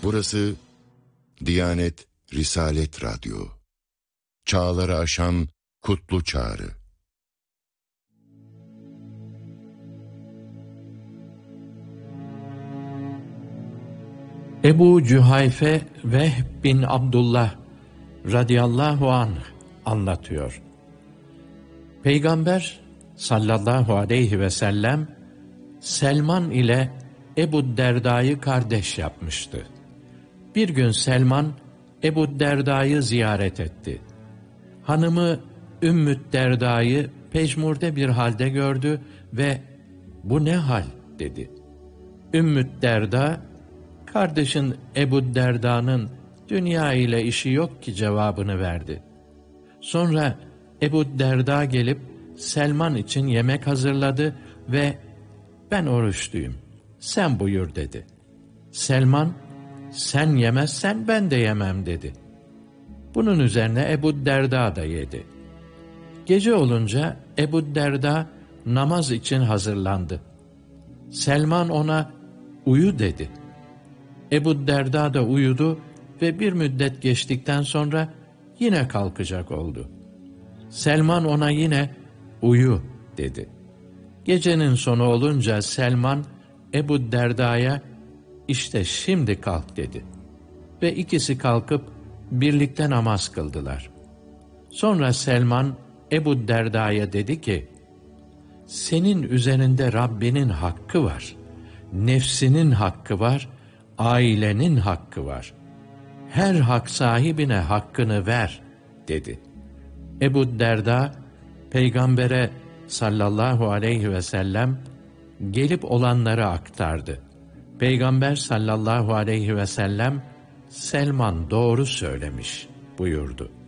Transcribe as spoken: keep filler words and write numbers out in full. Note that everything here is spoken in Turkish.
Burası Diyanet Risalet Radyo. Çağları aşan kutlu çağrı. Ebu Cühayfe Vehb bin Abdullah radıyallahu anh anlatıyor. Peygamber sallallahu aleyhi ve sellem Selman ile Ebu Derda'yı kardeş yapmıştı. Bir gün Selman Ebu Derda'yı ziyaret etti. Hanımı Ümmü Derda'yı pejmurde bir halde gördü ve "Bu ne hal?" dedi. Ümmü Derda, "Kardeşin Ebu Derda'nın dünya ile işi yok ki" cevabını verdi. Sonra Ebu Derda gelip Selman için yemek hazırladı ve "Ben oruçluyum, sen buyur" dedi. Selman, "Sen yemezsen ben de yemem" dedi. Bunun üzerine Ebu Derda da yedi. Gece olunca Ebu Derda namaz için hazırlandı. Selman ona "Uyu" dedi. Ebu Derda da uyudu ve bir müddet geçtikten sonra yine kalkacak oldu. Selman ona yine "Uyu" dedi. Gecenin sonu olunca Selman Ebu Derda'ya "İşte şimdi kalk" dedi. Ve ikisi kalkıp birlikte namaz kıldılar. Sonra Selman Ebu Derda'ya dedi ki, "Senin üzerinde Rabbinin hakkı var, nefsinin hakkı var, ailenin hakkı var. Her hak sahibine hakkını ver" dedi. Ebu Derda, Peygamber'e sallallahu aleyhi ve sellem gelip olanları aktardı. Peygamber sallallahu aleyhi ve sellem, "Selman doğru söylemiş" buyurdu.